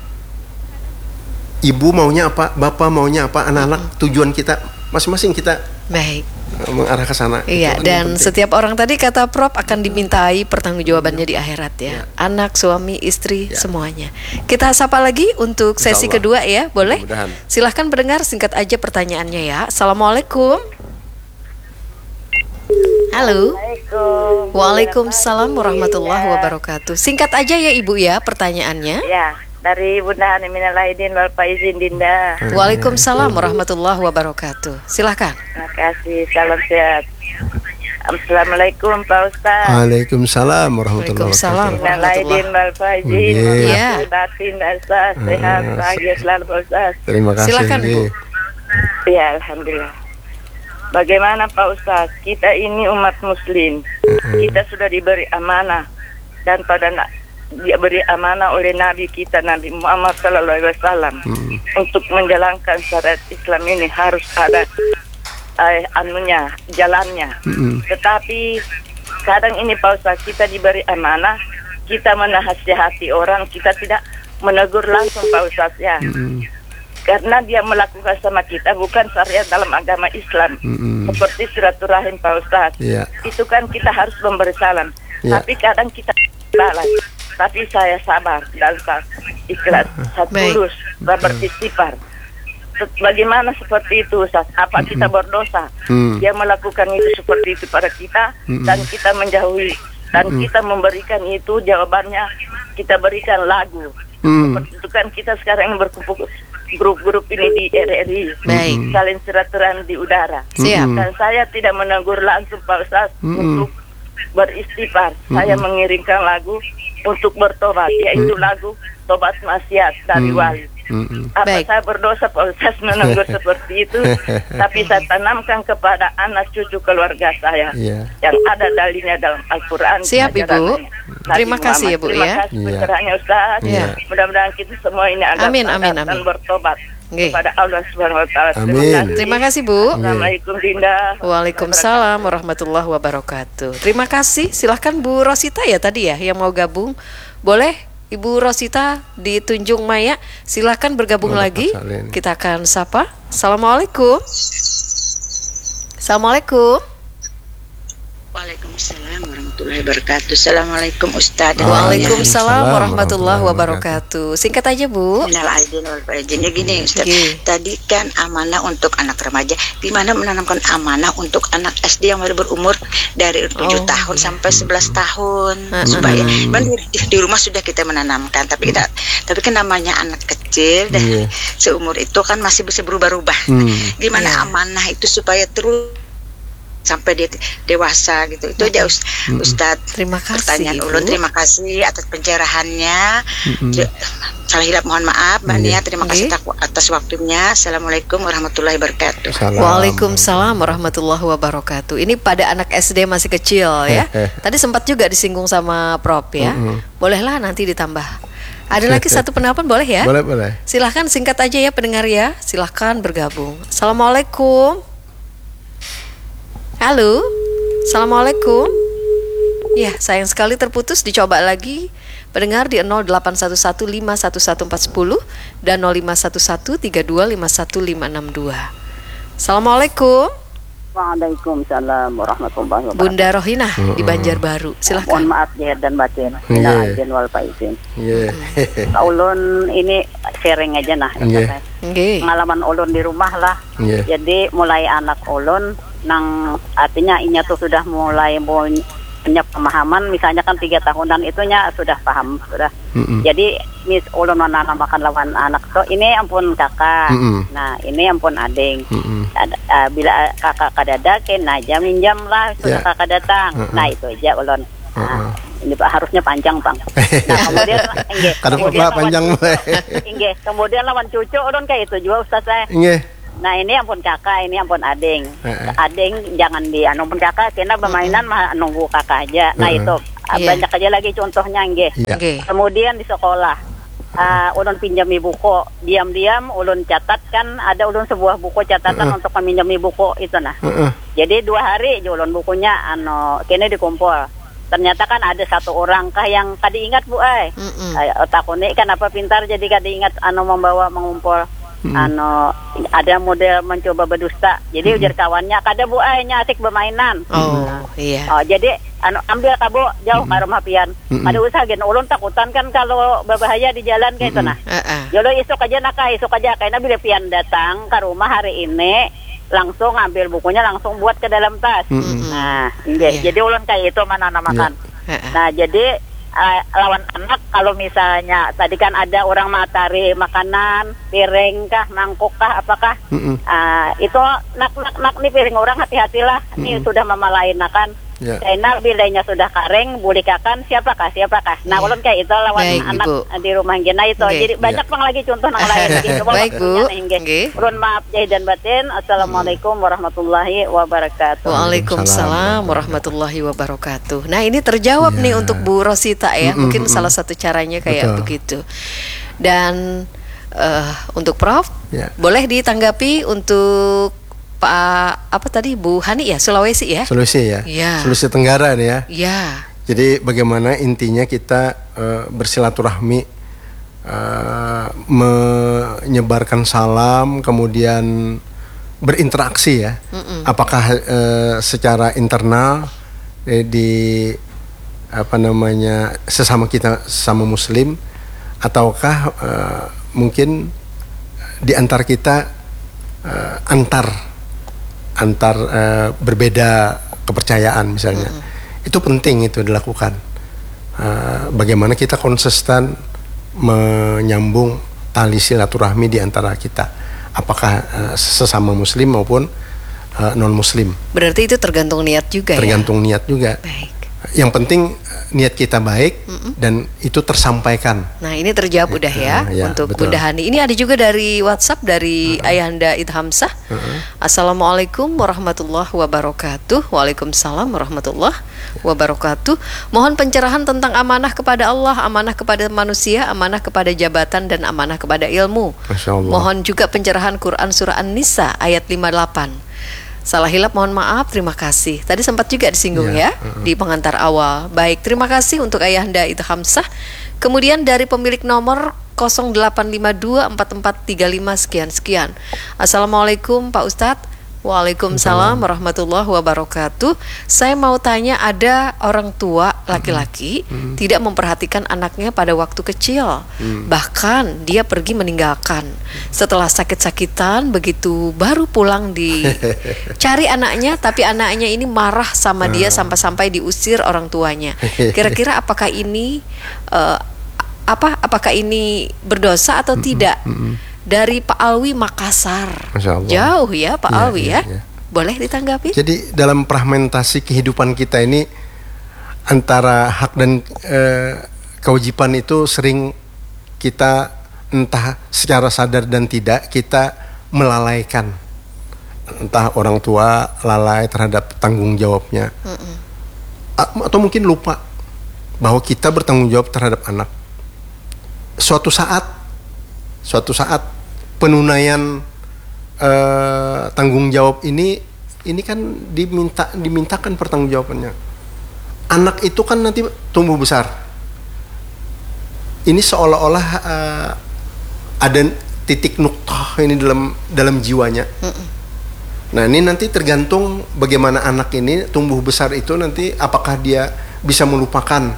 Speaker 3: Ibu maunya apa, bapak maunya apa, anak-anak tujuan kita masing-masing kita
Speaker 2: baik
Speaker 3: mengarah ke sana.
Speaker 2: Iya, dan setiap orang tadi kata Prof akan dimintai pertanggungjawabannya di akhirat ya. Anak, suami, istri, semuanya. Kita sapa lagi untuk sesi kedua ya, boleh? Silahkan pendengar singkat aja pertanyaannya ya. Assalamualaikum. Halo. Waalaikumsalam warahmatullahi wabarakatuh. Singkat aja ya Ibu ya pertanyaannya.
Speaker 8: Ya, dari Bunda Minal Aidin wal Faizin Dinda.
Speaker 2: Waalaikumsalam warahmatullahi wabarakatuh. Silahkan.
Speaker 8: Terima kasih, salam sehat. Assalamualaikum Pak Ustaz.
Speaker 3: Waalaikumsalam warahmatullahi wabarakatuh.
Speaker 8: Minal Aidin wal Faizin.
Speaker 2: Iya.
Speaker 8: Batin Ustaz, sehat bahagia selalu Pak Ustaz.
Speaker 3: Terima kasih.
Speaker 2: Silakan Bu.
Speaker 8: Ya, alhamdulillah. Bagaimana Pak Ustaz, kita ini umat muslim, kita sudah diberi amanah, dan diberi amanah oleh Nabi kita Nabi Muhammad SAW untuk menjalankan syariat Islam ini harus ada jalannya. Tetapi kadang ini Pak Ustaz, kita diberi amanah, kita menasihati orang, kita tidak menegur langsung Pak Ustaz ya. Karena dia melakukan sama kita bukan syariat dalam agama Islam, seperti silaturahim Pak Ustaz. Itu kan kita harus memberi salam. Tapi kadang kita balas. Tapi saya sabar dan ikhlas, tulus, beristighfar. Bagaimana seperti itu Ustaz? Apa kita berdosa? Dia melakukan itu seperti itu pada kita, dan kita menjauhi, dan kita memberikan itu jawabannya, kita berikan lagu. Seperti itu kan kita sekarang berkumpul grup-grup ini di RRI, saling silaturahmi di udara. Dan saya tidak menegur langsung Pak Ustaz untuk beristighfar. Saya mengirimkan lagu untuk bertobat, yaitu lagu Tobat Maksiat dari Wali. Apa saya berdosa Pak Ustaz menegur seperti itu? Tapi saya tanamkan kepada anak cucu keluarga saya yang ada dalilnya dalam Al-Quran.
Speaker 2: Siap Ibu. Terima kasih ya Bu ya.
Speaker 8: Terima kasih pencerahannya Ustaz. Mudah-mudahan kita semua ini ada dan bertobat kepada Allah Subhanahu Wa Taala.
Speaker 2: Terima kasih Bu.
Speaker 8: Assalamualaikum Dinda.
Speaker 2: Waalaikumsalam warahmatullahi wabarakatuh. Terima kasih. Silahkan Bu Rosita ya tadi ya yang mau gabung. Boleh Ibu Rosita di Tunjung Maya, silahkan bergabung lagi. Kita akan sapa. Assalamualaikum. Assalamualaikum.
Speaker 9: Waalaikumsalam warahmatullahi wabarakatuh. Assalamualaikum Ustaz.
Speaker 2: Waalaikumsalam warahmatullahi wabarakatuh. Singkat aja Bu.
Speaker 9: Minal aidin wal faizin. Ya gini Ustaz. Tadi kan amanah untuk anak remaja. Gimana menanamkan amanah untuk anak SD yang baru berumur dari 7 tahun sampai 11 tahun supaya di rumah sudah kita menanamkan, tapi kan namanya anak kecil dan seumur itu kan masih bisa berubah-ubah. Gimana amanah itu supaya terus sampai dia dewasa gitu. Itu aja Ustadz.
Speaker 2: Terima kasih
Speaker 9: pertanyaan ulun. Terima kasih atas pencerahannya. Salah hilap mohon maaf Mbak Nia. Terima kasih atas waktunya. Assalamualaikum warahmatullahi wabarakatuh.
Speaker 2: Waalaikumsalam warahmatullahi wabarakatuh. Ini pada anak SD masih kecil ya. Tadi sempat juga disinggung sama Prof ya. Bolehlah nanti ditambah. Ada lagi satu penelpon boleh ya?
Speaker 3: Boleh.
Speaker 2: Silahkan singkat aja ya pendengar ya. Silahkan bergabung. Assalamualaikum. Halo, Assalamualaikum. Ya, sayang sekali terputus. Dicoba lagi pendengar di 0811511410 dan 051132515562. Assalamualaikum.
Speaker 10: Waalaikumsalam warahmatullahi wabarakatuh.
Speaker 2: Bunda Rohinah di Banjarbaru. Silahkan.
Speaker 10: Mohon maaf ya dan batin. Minal aidin wal faizin. Ulun ini sharing aja nah. Pengalaman ulun di rumah lah. Jadi mulai anak ulun nang artinya inya tuh sudah mulai punya pemahaman, misalnya kan 3 tahunan itunya sudah paham sudah. Jadi mis ulun menanamkan lawan anak so ini ampun kakak, nah ini ampun ading. Bila kakak kadada kena jam minjam lah sudah kakak datang. Nah itu aja ulun. Nah, ini Pak harusnya panjang Bang. Nah kemudian kemudian lawan cucu ulun kayak itu juga Ustaz saya. Nah ini ampun kakak, ini ampun ading. Ading jangan ampun kakak, karena permainan mah nunggu kakak aja. Nah itu banyak aja lagi contohnya Kemudian di sekolah, ulun pinjami buku, diam-diam ulun catat kan ada ulun sebuah buku catatan untuk meminjami buku itu nah. Jadi 2 hari aja ulun bukunya kini dikumpul. ternyata kan ada satu orang kah yang kadi ingat Bu ay. Takune kenapa pintar jadi kadi ingat membawa mengumpul ada model mencoba berdusta. Jadi ujar kawannya kada Bu ay nya asik bermainan.
Speaker 2: Iya.
Speaker 10: Jadi ambil kabo jauh ka rumah pian. Kada usah gen ulun takutan kan kalau berbahaya di jalan kayak itu nah. Jolo isuk aja karena bila pian datang ke rumah hari ini langsung ambil bukunya langsung buat ke dalam tas. Nah, jadi ulun kayak itu mana namakan. Nah, jadi lawan anak kalau misalnya tadi kan ada orang matari makanan, piring kah, mangkuk kah, apakah itu nak nih piring orang hati-hatilah. Ini sudah memalainakan. Karena bilanya sudah kareng, bulikakan siapakah. Nah, ulun kayak itu lawan anak di rumah gina itu. Jadi banyak pang lagi contoh nang lain gitu.
Speaker 2: Baik Bu.
Speaker 10: Ulun maaf jahit dan batin. Assalamualaikum warahmatullahi wabarakatuh.
Speaker 2: Waalaikumsalam warahmatullahi wabarakatuh. Nah, ini terjawab nih untuk Bu Rosita ya. Mungkin salah satu caranya kayak begitu. Dan untuk Prof, boleh ditanggapi untuk Pak Bu Hani ya, Sulawesi ya?
Speaker 3: Sulawesi ya. Sulawesi Tenggara nih ya.
Speaker 2: Iya.
Speaker 3: Jadi bagaimana intinya kita bersilaturahmi, menyebarkan salam, kemudian berinteraksi ya. Apakah secara internal di sesama kita sesama Muslim, ataukah mungkin di antar kita antar berbeda kepercayaan misalnya. Itu penting itu dilakukan. Bagaimana kita konsisten menyambung tali silaturahmi di antara kita, apakah sesama Muslim maupun non Muslim.
Speaker 2: Berarti itu tergantung niat juga.
Speaker 3: Tergantung niat juga.
Speaker 2: Baik.
Speaker 3: Yang penting niat kita baik dan itu tersampaikan.
Speaker 2: Nah, ini terjawab udah ya untuk Bunda Hani. Ini ada juga dari WhatsApp dari Ayahanda Idhamsah. Assalamualaikum warahmatullahi wabarakatuh. Waalaikumsalam warahmatullahi wabarakatuh. Mohon pencerahan tentang amanah kepada Allah, amanah kepada manusia, amanah kepada jabatan, dan amanah kepada ilmu. Mohon juga pencerahan Quran surah An-Nisa ayat 58. Salah hilap mohon maaf, terima kasih. Tadi sempat juga disinggung di pengantar awal. Baik, terima kasih untuk Ayahanda Idhamsah. Kemudian dari pemilik nomor 08524435 sekian. Assalamualaikum Pak Ustadz. Waalaikumsalam warahmatullahi wabarakatuh. Saya mau tanya, ada orang tua laki-laki tidak memperhatikan anaknya pada waktu kecil. Bahkan dia pergi meninggalkan. Setelah sakit-sakitan, begitu baru pulang dicari anaknya, tapi anaknya ini marah sama dia sampai-sampai diusir orang tuanya. Kira-kira apakah ini apakah ini berdosa atau tidak? Dari Pak Alwi Makassar. Jauh ya Pak Alwi ya. Boleh ditanggapi?
Speaker 3: Jadi dalam fragmentasi kehidupan kita ini antara hak dan kewajiban itu sering kita entah secara sadar dan tidak kita melalaikan. Entah orang tua lalai terhadap tanggung jawabnya, atau mungkin lupa bahwa kita bertanggung jawab terhadap anak. Suatu saat penunaian tanggung jawab ini kan dimintakan pertanggungjawabannya. Anak itu kan nanti tumbuh besar. Ini seolah-olah ada titik nuktah ini dalam jiwanya. Nah, ini nanti tergantung bagaimana anak ini tumbuh besar itu nanti, apakah dia bisa melupakan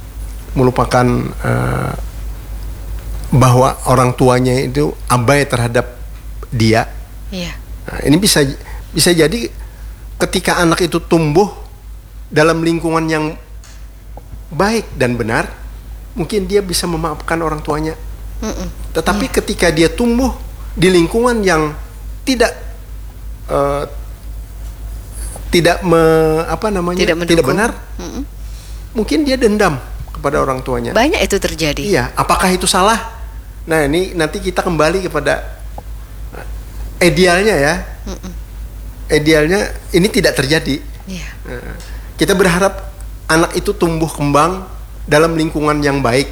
Speaker 3: bahwa orang tuanya itu abai terhadap dia. Nah, ini bisa jadi ketika anak itu tumbuh dalam lingkungan yang baik dan benar, mungkin dia bisa memaafkan orang tuanya. Tetapi ketika dia tumbuh di lingkungan yang tidak benar, mungkin dia dendam kepada orang tuanya.
Speaker 2: Banyak itu terjadi.
Speaker 3: Iya, apakah itu salah? Nah, ini nanti kita kembali kepada idealnya ya. Idealnya ini tidak terjadi. Kita berharap anak itu tumbuh kembang dalam lingkungan yang baik,